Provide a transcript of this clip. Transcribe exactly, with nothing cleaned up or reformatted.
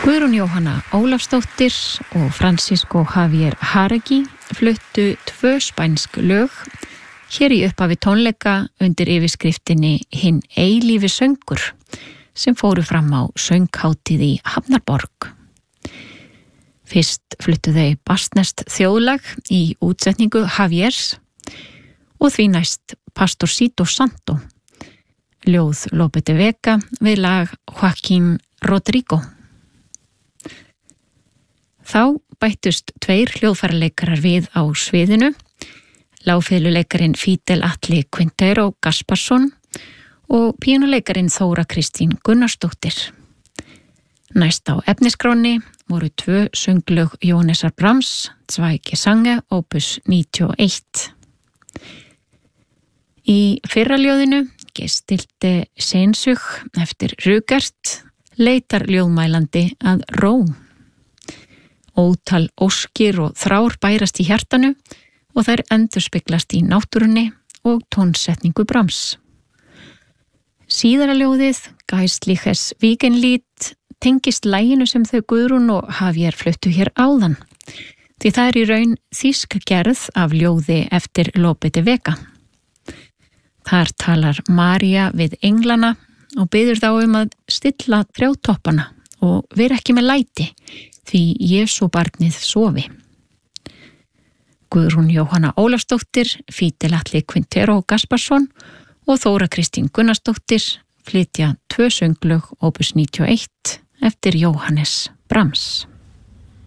Guðrún Jóhanna Ólafsdóttir og Francisco Javier Jauregui fluttu tvö spænsk lög hér í upphafi tónleika undir yfirskriftinni Hinn eilífi söngur sem fóru fram á sönghátíð í Hafnarborg. Fyrst fluttu þau baskneskt þjóðlag í útsetningu Javiers og því næst Pastorcito Santo, ljóð Lope de Vega við lag Joaquín Rodrigo. Þá bættust tveir hljóðfæraleikarar við á sviðinu, lágfiðluleikarin Fidel Atli Quintero Gasparsson og píanuleikarin Þóra Kristín Gunnarsdóttir. Næst á efnisskráni voru tvö sönglög Jóhannesar Brahms, Zwei Gesange, opus níutíu og eitt. Í fyrra ljóðinu gestilti Sehnsucht eftir Rugert leitar ljóðmælandi að ró. Ótal óskir og þrár bærast í hjartanu og þær endurspeglast í náttúrunni og tónsetningu Brahms. Síðara ljóðið, Geistliches Wiegenlied, tengist laginu sem þau Guðrún og Javier fluttu hér áðan, því það er í raun þýsk gerð af ljóði eftir Lope de Vega. Þar talar María við englana og biður þá um að stilla trjátoppana og vera ekki með læti, því Jesú barnið sofi. Guðrún Jóhanna Ólafsdóttir, Fidel Atli Quintero Gasparsson og Þóra Kristín Gunnarsdóttir flytja tvö sönglög opus níutíu og eitt eftir Jóhannes Brahms.